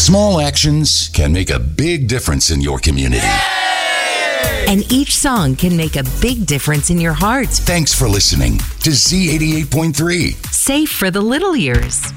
Small actions can make a big difference in your community. And each song can make a big difference in your heart. Thanks for listening to Z88.3. Safe for the little ears.